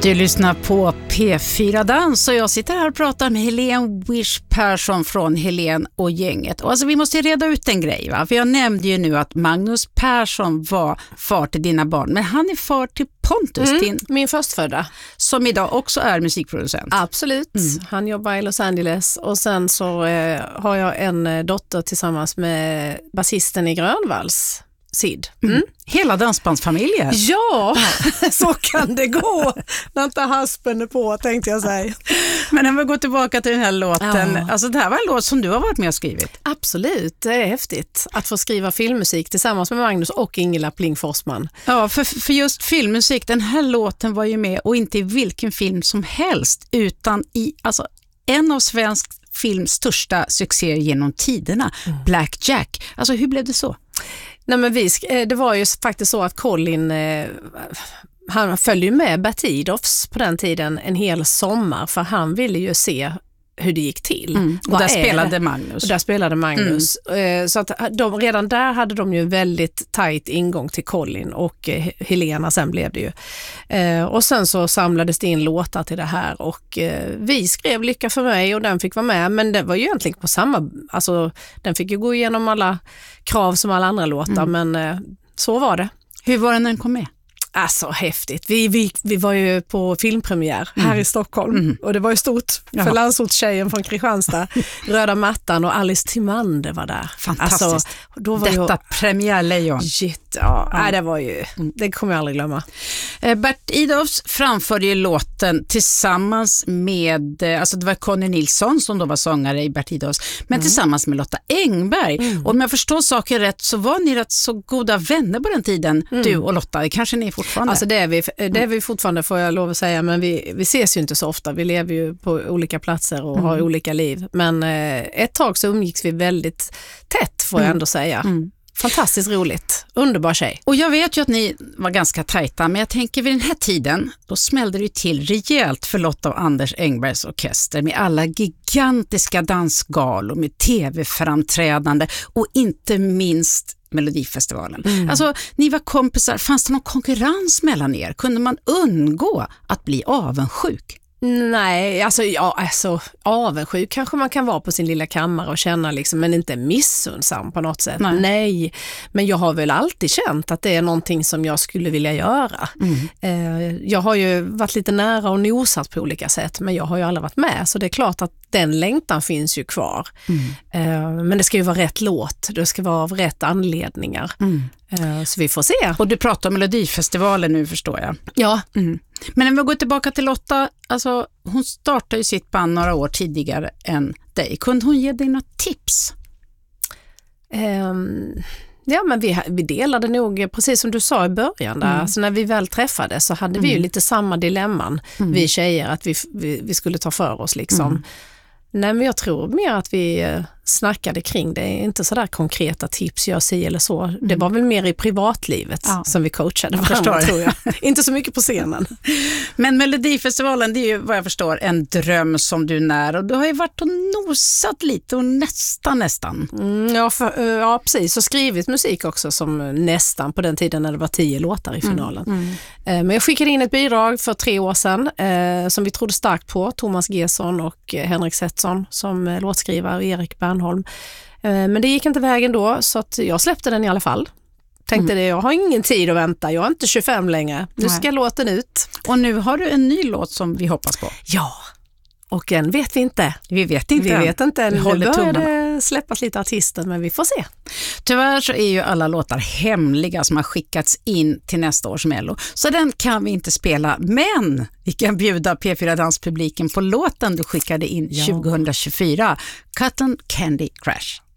Du lyssnar på P4 Dans och jag sitter här och pratar med Helene Wish Persson från Helene och gänget. Och alltså vi måste reda ut en grej, va? För jag nämnde ju nu att Magnus Persson var far till dina barn. Men han är far till Pontus, min förstfödda. Som idag också är musikproducent. Absolut, han jobbar i Los Angeles. Och sen så har jag en dotter tillsammans med basisten i Grönvalls, Sid. Hela dansbandsfamiljen. Ja, så kan det gå. När inte haspen är på, tänkte jag säga. Men när vi går tillbaka till den här låten. Ja. Alltså det här var en låt som du har varit med och skrivit. Absolut, det är häftigt att få skriva filmmusik tillsammans med Magnus och Ingela Pling Forsman. Ja, för just filmmusik, den här låten var ju med och inte i vilken film som helst utan i en av svensk films största succéer genom tiderna, Black Jack. Alltså hur blev det så? Nej, men det var ju faktiskt så att Colin han följde med Bert Idolfs på den tiden en hel sommar, för han ville ju se hur det gick till. Och där spelade Magnus. Och där spelade Magnus. Så att redan där hade de ju väldigt tajt ingång till Colin och Helena sen blev det ju. Och sen så samlades det in låtar till det här och vi skrev Lycka för mig och den fick vara med, men det var ju egentligen på samma, alltså den fick ju gå igenom alla krav som alla andra låtar, men så var det. Hur var det när den kom med? Alltså häftigt. Vi var ju på filmpremiär här i Stockholm och det var ju stort för landsortstjejen från Kristianstad. Röda mattan och Alice Timander var där. Fantastiskt. Alltså, då var detta premiärlejon. Det var ju, det kommer jag aldrig glömma. Bert Idolfs framförde ju låten tillsammans med, alltså det var Conny Nilsson som då var sångare i Bert Idolfs, men tillsammans med Lotta Engberg. Och om jag förstår saker rätt så var ni rätt så goda vänner på den tiden, du och Lotta. Kanske ni fortfarande. Alltså det är vi fortfarande, får jag lov att säga, men vi ses ju inte så ofta. Vi lever ju på olika platser och har olika liv. Men ett tag så umgicks vi väldigt tätt, får jag ändå säga. Fantastiskt roligt. Underbar tjej. Och jag vet ju att ni var ganska tajta, men jag tänker vid den här tiden, då smällde det till rejält för Lotta och Anders Engbergs orkester med alla gigantiska dansgalor med tv-framträdande och inte minst Melodifestivalen. Alltså, ni var kompisar. Fanns det någon konkurrens mellan er? Kunde man undgå att bli avundsjuk? Nej, alltså avundsjuk kanske man kan vara på sin lilla kammare och känna liksom, men inte missunnsam på något sätt. Nej, men jag har väl alltid känt att det är någonting som jag skulle vilja göra. Jag har ju varit lite nära och nosat på olika sätt, men jag har ju aldrig varit med, så det är klart att den längtan finns ju kvar. Men det ska ju vara rätt låt, det ska vara av rätt anledningar. Så vi får se. Och du pratar om Melodifestivalen nu, förstår jag. Ja. Men när vi går tillbaka till Lotta, alltså hon startade ju sitt band några år tidigare än dig. Kunde hon ge dig några tips? Ja, men vi delade nog, precis som du sa i början där, alltså när vi väl träffades så hade vi ju lite samma dilemman, vi tjejer, att vi skulle ta för oss liksom. Nej, men jag tror mer att vi snackade kring det, inte sådär konkreta tips, jag säger eller så. Det var väl mer i privatlivet som vi coachade varandra, tror jag. Inte så mycket på scenen. Men Melodifestivalen, det är ju vad jag förstår en dröm som du när, och du har ju varit och nosat lite och nästan. Ja, precis. Och skrivit musik också som nästan på den tiden när det var 10 låtar i finalen. Men jag skickade in ett bidrag för 3 år sedan som vi trodde starkt på, Thomas Gesson och Henrik Setson som låtskrivare och Erik Bernholm. Men det gick inte vägen då, så att jag släppte den i alla fall. Tänkte det, jag har ingen tid att vänta, jag är inte 25 längre. Nu ska låten ut. Och nu har du en ny låt som vi hoppas på. Ja, och än vet vi inte. Vi vet inte. Nu börjar det släppas lite artister, men vi får se. Tyvärr så är ju alla låtar hemliga som har skickats in till nästa års Mello. Så den kan vi inte spela, men vi kan bjuda P4 Danspubliken på låten du skickade in 2024. Cotton Candy Crash.